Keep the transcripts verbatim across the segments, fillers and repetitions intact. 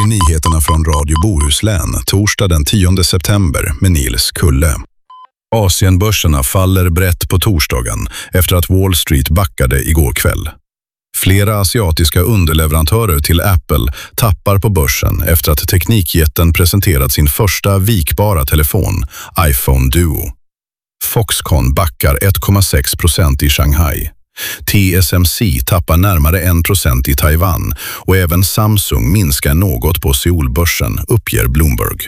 är nyheterna från Radio Bohuslän, torsdag den tionde september med Nils Kulle. Asienbörserna faller brett på torsdagen efter att Wall Street backade igår kväll. Flera asiatiska underleverantörer till Apple tappar på börsen efter att teknikjätten presenterat sin första vikbara telefon, iPhone Duo. Foxconn backar ett komma sex procent i Shanghai. T S M C tappar närmare en procent i Taiwan och även Samsung minskar något på Seoulbörsen, uppger Bloomberg.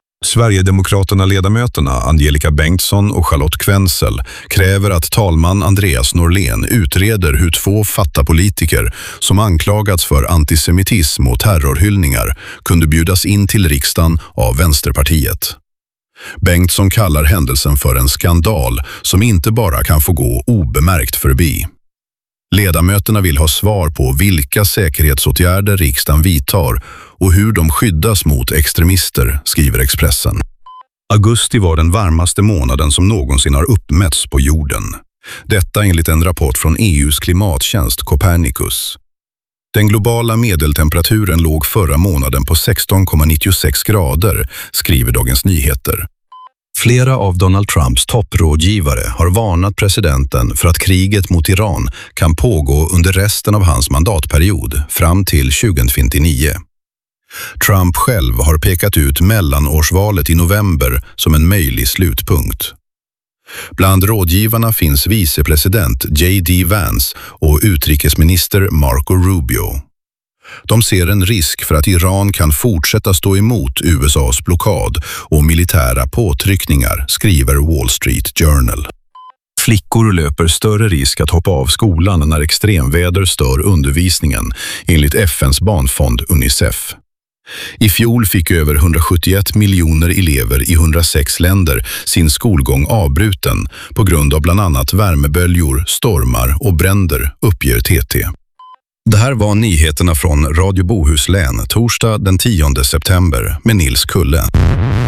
Sverigedemokraterna-ledamöterna Angelica Bengtsson och Charlotte Kvensel kräver att talman Andreas Norlén utreder hur två fattapolitiker som anklagats för antisemitism och terrorhyllningar kunde bjudas in till riksdagen av Vänsterpartiet. Bengtsson kallar händelsen för en skandal som inte bara kan få gå obemärkt förbi. Ledamöterna vill ha svar på vilka säkerhetsåtgärder riksdagen vidtar och hur de skyddas mot extremister, skriver Expressen. Augusti var den varmaste månaden som någonsin har uppmätts på jorden. Detta enligt en rapport från E U:s klimattjänst Copernicus. Den globala medeltemperaturen låg förra månaden på sexton komma nittiosex grader, skriver Dagens Nyheter. Flera av Donald Trumps topprådgivare har varnat presidenten för att kriget mot Iran kan pågå under resten av hans mandatperiod fram till tjugohundrafemtionio. Trump själv har pekat ut mellanårsvalet i november som en möjlig slutpunkt. Bland rådgivarna finns vicepresident J D Vance och utrikesminister Marco Rubio. De ser en risk för att Iran kan fortsätta stå emot U S A:s blockad och militära påtryckningar, skriver Wall Street Journal. Flickor löper större risk att hoppa av skolan när extremväder stör undervisningen, enligt F N:s barnfond Unicef. I fjol fick över hundrasjuttioett miljoner elever i hundrasex länder sin skolgång avbruten på grund av bland annat värmeböljor, stormar och bränder, uppger T T. Det här var nyheterna från Radio Bohuslän, torsdag den tionde september med Nils Kulle.